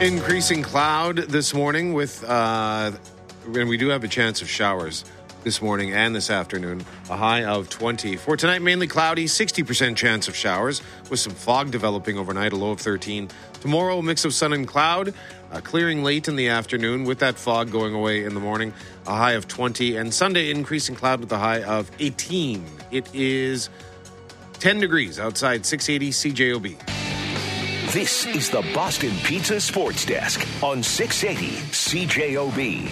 Increasing cloud this morning with, and we do have a chance of showers this morning and this afternoon, a high of 20. For tonight, mainly cloudy, 60% chance of showers with some fog developing overnight, a low of 13. Tomorrow, a mix of sun and cloud, clearing late in the afternoon with that fog going away in the morning, a high of 20. And Sunday, increasing cloud with a high of 18. It is 10 degrees outside, 680 CJOB. This is the Boston Pizza Sports Desk on 680 CJOB.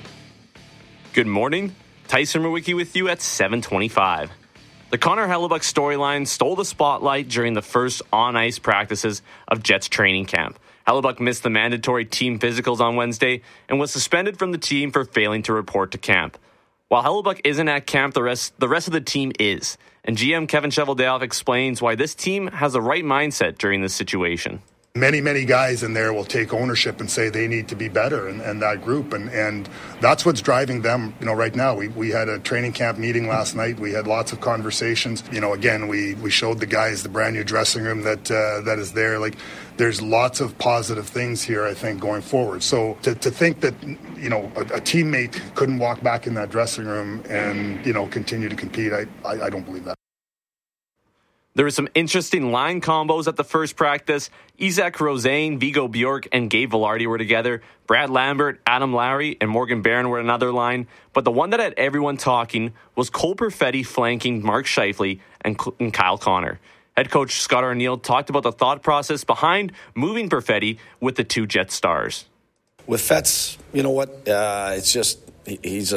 Good morning. Tyson Mawicki with you at 7:25. The Connor Hellebuyck storyline stole the spotlight during the first on-ice practices of Jets training camp. Hellebuyck missed the mandatory team physicals on Wednesday and was suspended from the team for failing to report to camp. While Hellebuyck isn't at camp, the rest of the team is. And GM Kevin Cheveldayoff explains why this team has the right mindset during this situation. Many guys in there will take ownership and say they need to be better, and that group, and that's what's driving them. Right now, we had a training camp meeting last night. We had lots of conversations. Again, we showed the guys the brand new dressing room that is there. Like, there's lots of positive things here, I think, going forward. So to think that a teammate couldn't walk back in that dressing room and continue to compete, I don't believe that. There were some interesting line combos at the first practice. Isaac Rosane, Vigo Bjork, and Gabe Velarde were together. Brad Lambert, Adam Lowry, and Morgan Barron were another line. But the one that had everyone talking was Cole Perfetti flanking Mark Scheifele and Kyle Connor. Head coach Scott Arniel talked about the thought process behind moving Perfetti with the two Jet stars. With Fetz, it's just he's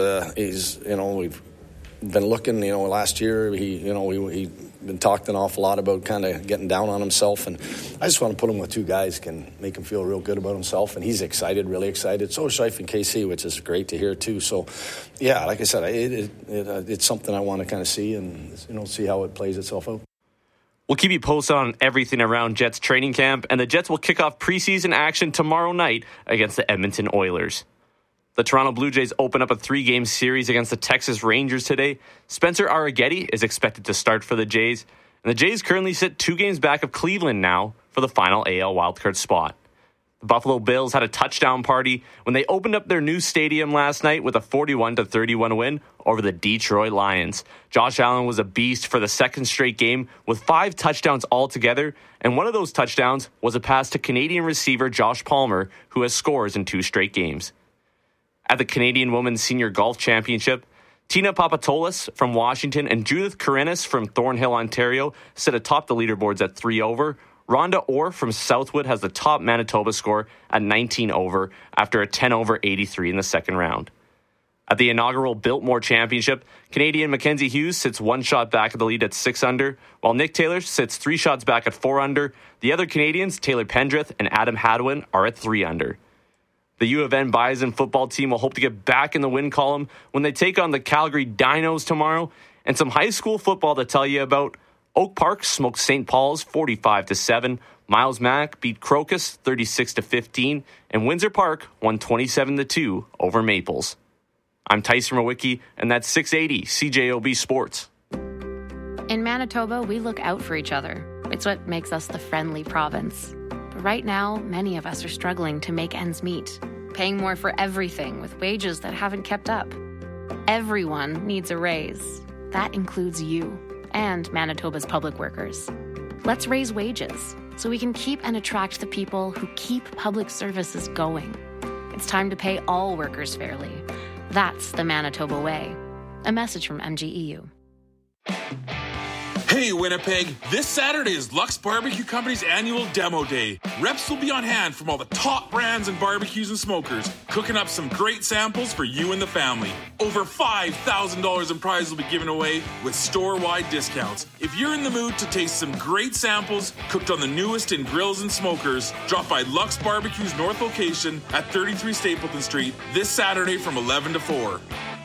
we've been looking. Last year he been talked an awful lot about kind of getting down on himself, and I just want to put him with two guys can make him feel real good about himself, and he's excited, really excited. So is Scheif and KC, which is great to hear too. So, yeah, like I said, it's something I want to kind of see and see how it plays itself out. We'll keep you posted on everything around Jets training camp, and the Jets will kick off preseason action tomorrow night against the Edmonton Oilers. The Toronto Blue Jays open up a 3-game series against the Texas Rangers today. Spencer Arrighetti is expected to start for the Jays, and the Jays currently sit 2 games back of Cleveland now for the final AL wildcard spot. The Buffalo Bills had a touchdown party when they opened up their new stadium last night with a 41-31 win over the Detroit Lions. Josh Allen was a beast for the second straight game with 5 touchdowns altogether, and one of those touchdowns was a pass to Canadian receiver Josh Palmer, who has scores in 2 straight games. At the Canadian Women's Senior Golf Championship, Tina Papatoulis from Washington and Judith Karinis from Thornhill, Ontario, sit atop the leaderboards at 3 over. Rhonda Orr from Southwood has the top Manitoba score at 19 over after a 10 over 83 in the second round. At the inaugural Biltmore Championship, Canadian Mackenzie Hughes sits 1 shot back of the lead at 6 under, while Nick Taylor sits 3 shots back at 4 under. The other Canadians, Taylor Pendrith and Adam Hadwin, are at 3 under. The U of N Bison football team will hope to get back in the win column when they take on the Calgary Dinos tomorrow. And some high school football to tell you about. Oak Park smoked St. Paul's 45-7. Miles Mack beat Crocus 36-15. And Windsor Park won 27-2 over Maples. I'm Tyson Mawicki, and that's 680 CJOB Sports. In Manitoba, we look out for each other. It's what makes us the friendly province. But right now, many of us are struggling to make ends meet, paying more for everything with wages that haven't kept up. Everyone needs a raise. That includes you and Manitoba's public workers. Let's raise wages so we can keep and attract the people who keep public services going. It's time to pay all workers fairly. That's the Manitoba way. A message from MGEU. Hey Winnipeg, this Saturday is Lux Barbecue Company's annual demo day. Reps will be on hand from all the top brands and barbecues and smokers, cooking up some great samples for you and the family. Over $5,000 in prizes will be given away with store-wide discounts. If you're in the mood to taste some great samples cooked on the newest in grills and smokers, drop by Lux Barbecue's north location at 33 Stapleton Street this Saturday from 11 to 4.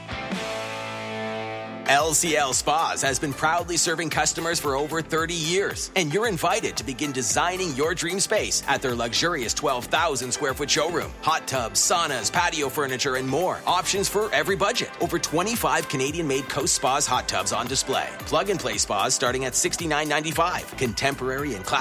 LCL Spas has been proudly serving customers for over 30 years, and you're invited to begin designing your dream space at their luxurious 12,000 square foot showroom. Hot tubs, saunas, patio furniture, and more. Options for every budget. Over 25 Canadian-made Coast Spas hot tubs on display. Plug-and-play spas starting at $69.95. Contemporary and classic